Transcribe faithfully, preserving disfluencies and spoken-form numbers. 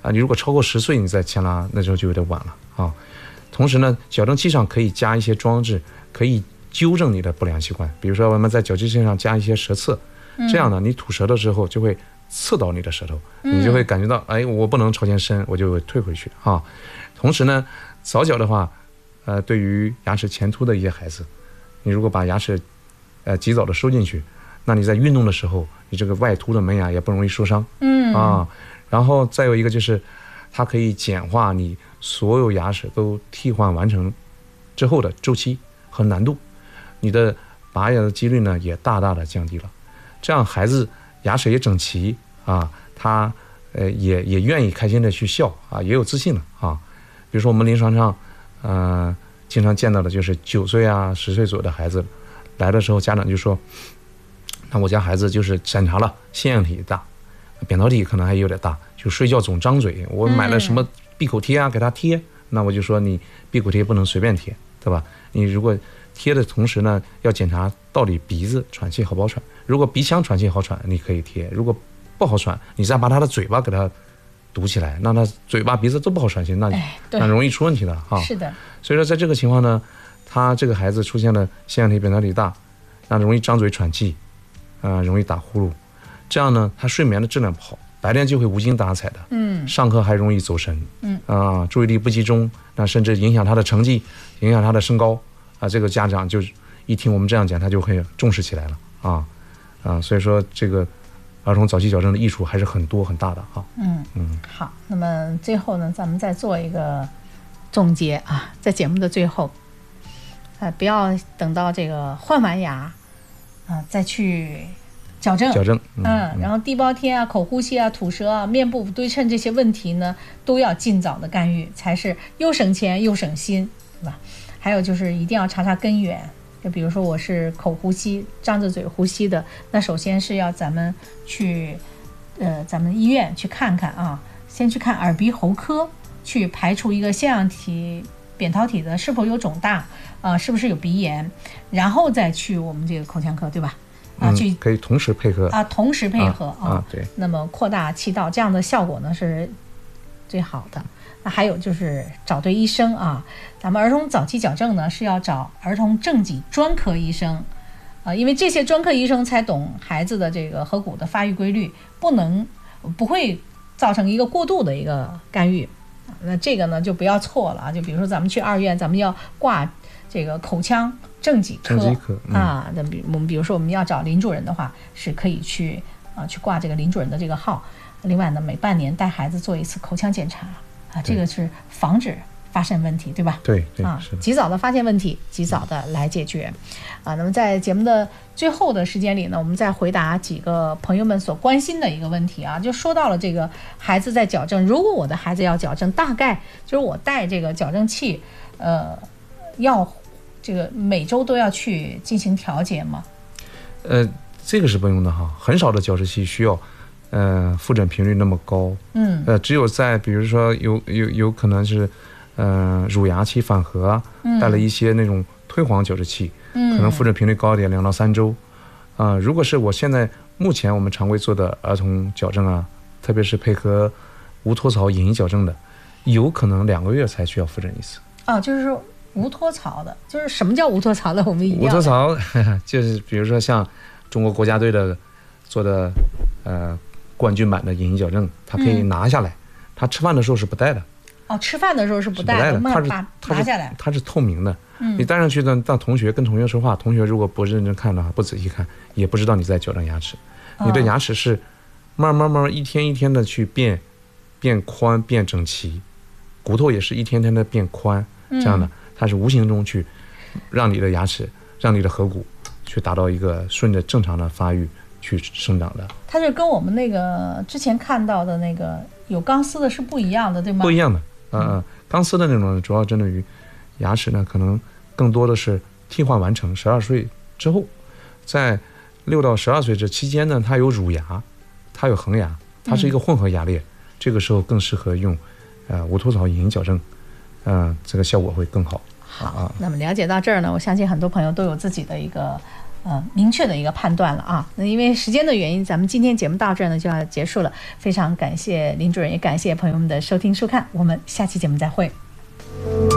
啊，你如果超过十岁你再牵拉，那时候就有点晚了啊。同时呢，矫正器上可以加一些装置，可以纠正你的不良习惯。比如说，我们在矫正器上加一些舌刺，这样呢，你吐舌头之后就会刺到你的舌头，你就会感觉到，哎，我不能朝前伸，我就会退回去啊。同时呢，早矫的话，呃，对于牙齿前凸的一些孩子，你如果把牙齿，呃，及早的收进去，那你在运动的时候，你这个外凸的门牙也不容易受伤，嗯啊。然后再有一个就是，它可以简化你所有牙齿都替换完成之后的周期和难度，你的拔牙的几率呢也大大的降低了。这样孩子牙齿也整齐啊，他呃也也愿意开心的去笑啊，也有自信了啊。比如说我们临床上，呃，经常见到的就是九岁啊、十岁左右的孩子来的时候，家长就说，那我家孩子就是检查了腺样体大，扁桃体可能还有点大，就睡觉总张嘴。我买了什么闭口贴啊给他贴，那我就说你闭口贴不能随便贴，对吧？你如果贴的同时呢，要检查到底鼻子喘气好不好喘。如果鼻腔喘气好喘，你可以贴；如果不好喘，你再把他的嘴巴给他堵起来，那他嘴巴、鼻子都不好喘气，那、哎、那容易出问题的哈。 是的。 所以说，在这个情况呢，他这个孩子出现了腺样体、扁桃体大，那容易张嘴喘气，啊、呃，容易打呼噜，这样呢，他睡眠的质量不好，白天就会无精打采的，嗯，上课还容易走神，嗯啊、呃，注意力不集中，那甚至影响他的成绩，影响他的身高啊。这个家长就一听我们这样讲，他就会重视起来了啊啊。所以说，这个儿童早期矫正的益处还是很多很大的啊。 嗯嗯，好，那么最后呢，咱们再做一个总结啊，在节目的最后，呃，不要等到这个换完牙啊、呃、再去矫正。 矫正， 嗯，嗯然后地包贴啊、口呼吸啊、吐舌啊、面部不对称这些问题呢，都要尽早的干预，才是又省钱又省心，对吧？还有就是一定要查查根源。就比如说我是口呼吸，张着嘴呼吸的，那首先是要咱们去，呃，咱们医院去看看啊，先去看耳鼻喉科，去排除一个腺样体、扁桃体的是否有肿大，啊、呃，是不是有鼻炎，然后再去我们这个口腔科，对吧？啊， 嗯、 去可以同时配合啊，同时配合 啊, 啊，对。 那么扩大气道，这样的效果呢是最好的。那还有就是找对医生啊，咱们儿童早期矫正呢是要找儿童正脊专科医生，啊，因为这些专科医生才懂孩子的这个颌骨的发育规律，不能不会造成一个过度的一个干预。那这个呢就不要错了啊，就比如说咱们去二院，咱们要挂这个口腔正脊科, 正脊科、嗯、 啊，那比我们比如说我们要找林主任的话，是可以去啊去挂这个林主任的这个号。另外呢，每半年带孩子做一次口腔检查。啊，这个是防止发生问题，对吧？ 对对啊， 是的， 及早的发现问题，及早的来解决。啊，那么在节目的最后的时间里呢，我们再回答几个朋友们所关心的一个问题啊，就说到了这个孩子在矫正，如果我的孩子要矫正，大概就是我带这个矫正器，呃，要这个每周都要去进行调节吗？ 呃，这个是不用的哈，很少的矫正器需要。呃，复诊频率那么高，嗯，呃，只有在比如说有有有可能是，呃，乳牙期反颌，嗯，带了一些那种推黄矫正器，嗯，可能复诊频率高一点，两到三周，啊、呃，如果是我现在目前我们常规做的儿童矫正啊，特别是配合无托槽隐形矫正的，有可能两个月才需要复诊一次。 哦，就是说无托槽的，就是什么叫无托槽的？我们一定要无托槽就是比如说像中国国家队的做的，呃。冠军版的隐形矫正，它可以拿下来，嗯、它吃饭的时候是不带的。 哦，吃饭的时候是不带的， 它是拿下来， 它是透明的。 嗯， 你戴上去呢，让同学跟同学说话，同学如果不认真看的话，不仔细看，也不知道你在矫正牙齿。哦、你的牙齿是慢慢慢慢一天一天的去变，变宽变整齐，骨头也是一天天的变宽，这样的，它是无形中去让你的牙齿，让你的颌骨去达到一个顺着正常的发育。去生长的， 它是跟我们那个之前看到的那个有钢丝的是不一样的，对吗？ 不一样的，呃，钢丝的那种主要针对于牙齿呢，可能更多的是替换完成，十二岁之后，在六到十二岁这期间呢，它有乳牙，它有恒牙，它是一个混合牙列，嗯、这个时候更适合用，呃，无托槽隐形矫正，嗯、呃，这个效果会更好。 好，啊、那么了解到这儿呢，我相信很多朋友都有自己的一个。 呃明确的一个判断了啊。那因为时间的原因，咱们今天节目到这儿呢就要结束了。非常感谢林主任，也感谢朋友们的收听收看，我们下期节目再会。